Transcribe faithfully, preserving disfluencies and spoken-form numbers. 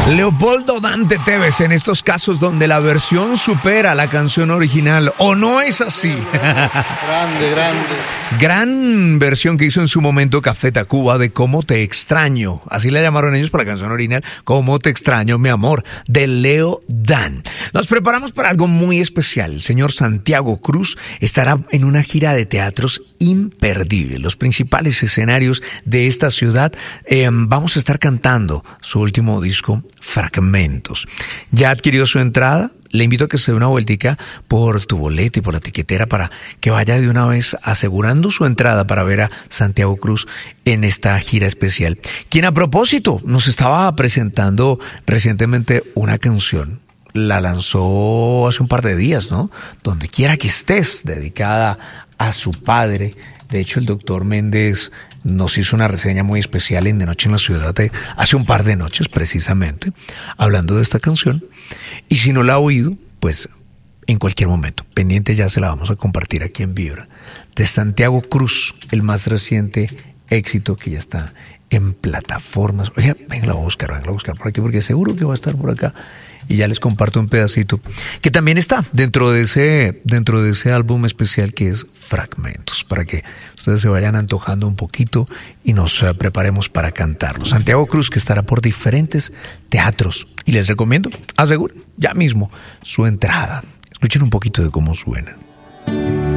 Leopoldo Dante Tevez en estos casos donde la versión supera la canción original, ¿o no es así? Grande, grande. Gran versión que hizo en su momento Café Tacuba de Cómo te extraño, así la llamaron ellos para la canción original, Cómo te extraño mi amor, de Leo Dan. Nos preparamos para algo muy especial. El señor Santiago Cruz estará en una gira de teatros imperdible, los principales escenarios de esta ciudad. Eh, vamos a estar cantando su último disco, Fragmentos. ¿Ya adquirió su entrada? Le invito a que se dé una vueltica por tu boleta y por la tiquetera para que vaya de una vez asegurando su entrada para ver a Santiago Cruz en esta gira especial. Quien a propósito nos estaba presentando recientemente una canción. La lanzó hace un par de días, ¿no? Donde quiera que estés, dedicada a su padre. De hecho, el doctor Méndez nos hizo una reseña muy especial en De Noche en la Ciudad de hace un par de noches, precisamente, hablando de esta canción. Y si no la ha oído, pues en cualquier momento, pendiente ya se la vamos a compartir aquí en Vibra. De Santiago Cruz, el más reciente éxito que ya está en plataformas. Oye, venga a buscar, venga a buscar por aquí, porque seguro que va a estar por acá. Y ya les comparto un pedacito que también está dentro de ese dentro de ese álbum especial que es Fragmentos, para que ustedes se vayan antojando un poquito y nos uh, preparemos para cantarlo. Santiago Cruz, que estará por diferentes teatros, y les recomiendo, aseguren ya mismo su entrada. Escuchen un poquito de cómo suena.